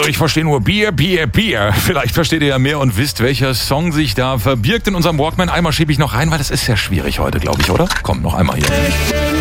Also ich verstehe nur Bier, Bier, Bier. Vielleicht versteht ihr ja mehr und wisst, welcher Song sich da verbirgt in unserem Walkman. Einmal schiebe ich noch rein, weil das ist sehr schwierig heute, glaube ich, oder? Komm, noch einmal hier.